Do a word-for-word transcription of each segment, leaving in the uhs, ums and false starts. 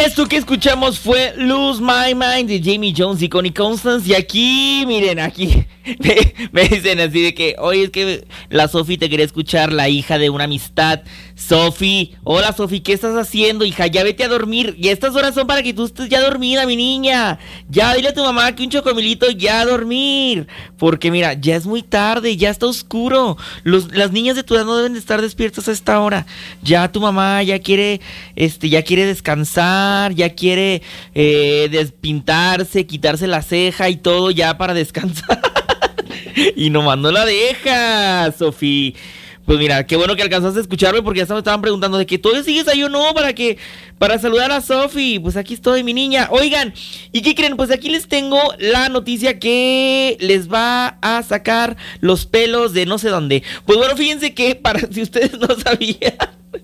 Esto que escuchamos fue Lose My Mind de Jamie Jones y Connie Constance. Y aquí, miren, aquí me, me dicen así de que, oye, es que la Sofi te quería escuchar, la hija de una amistad. Sofi, hola Sofi, ¿qué estás haciendo, hija? Ya vete a dormir. Y estas horas son para que tú estés ya dormida, mi niña. Ya dile a tu mamá que un chocomilito ya a dormir. Porque mira, ya es muy tarde, ya está oscuro. Los, las niñas de tu edad no deben de estar despiertas a esta hora. Ya tu mamá ya quiere, este, ya quiere descansar, ya quiere eh, despintarse, quitarse la ceja y todo ya para descansar. Y nomás no la deja, Sofi. Pues mira, qué bueno que alcanzaste a escucharme porque ya me estaban preguntando de que todavía sigues ahí o no para que para saludar a Sofi. Pues aquí estoy, mi niña. Oigan, ¿y qué creen? Pues aquí les tengo la noticia que les va a sacar los pelos de no sé dónde. Pues bueno, fíjense que para si ustedes no sabían,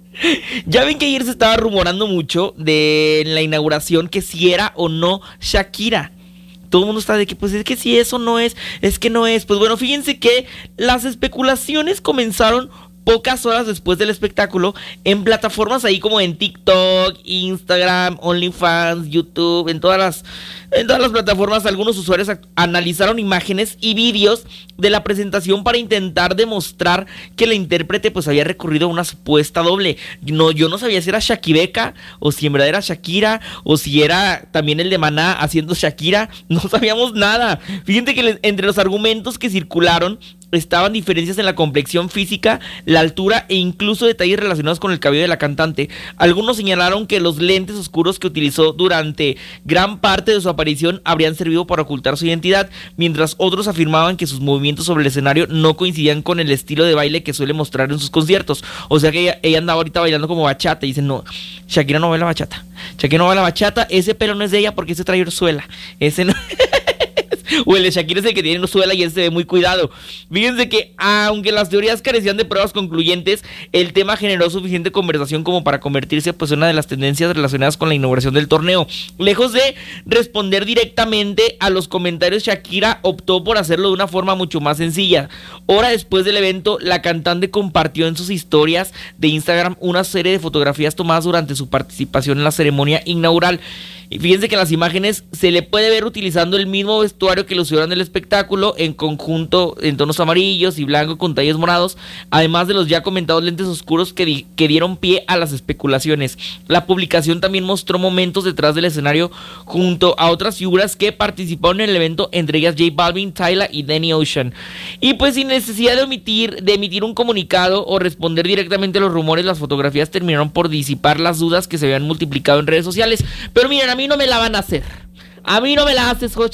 ya ven que ayer se estaba rumorando mucho de la inauguración que si era o no Shakira. Todo el mundo está de que pues es que si eso no es, es que no es. Pues bueno, fíjense que las especulaciones comenzaron pocas horas después del espectáculo en plataformas ahí como en TikTok, Instagram, OnlyFans, YouTube, en todas las en todas las plataformas. Algunos usuarios analizaron imágenes y vídeos de la presentación para intentar demostrar que la intérprete pues había recurrido a una supuesta doble. No, yo no sabía si era Shakibeka o si en verdad era Shakira o si era también el de Maná haciendo Shakira. No sabíamos nada. Fíjense que les, entre los argumentos que circularon estaban diferencias en la complexión física, la altura e incluso detalles relacionados con el cabello de la cantante. Algunos señalaron que los lentes oscuros que utilizó durante gran parte de su aparición habrían servido para ocultar su identidad, mientras otros afirmaban que sus movimientos sobre el escenario no coincidían con el estilo de baile que suele mostrar en sus conciertos. O sea que ella, ella andaba ahorita bailando como bachata y dicen, no, Shakira no baila bachata. Shakira no baila bachata, ese pelo no es de ella porque ese trae Orzuela. Ese no... O el de Shakira es el que tiene suela y él se ve muy cuidado. Fíjense que aunque las teorías carecían de pruebas concluyentes, el tema generó suficiente conversación como para convertirse pues en una de las tendencias relacionadas con la inauguración del torneo. Lejos de responder directamente a los comentarios, Shakira optó por hacerlo de una forma mucho más sencilla. Hora después del evento, la cantante compartió en sus historias de Instagram una serie de fotografías tomadas durante su participación en la ceremonia inaugural. Y fíjense que en las imágenes se le puede ver utilizando el mismo vestuario que lucieron en el espectáculo, en conjunto en tonos amarillos y blanco con talles morados, además de los ya comentados lentes oscuros que, di- que dieron pie a las especulaciones. La publicación también mostró momentos detrás del escenario junto a otras figuras que participaron en el evento, entre ellas J Balvin, Tyla y Danny Ocean. Y pues sin necesidad de omitir, de emitir un comunicado o responder directamente a los rumores, las fotografías terminaron por disipar las dudas que se habían multiplicado en redes sociales. Pero miren, a mí no me la van a hacer. A mí no me la haces, Jochi.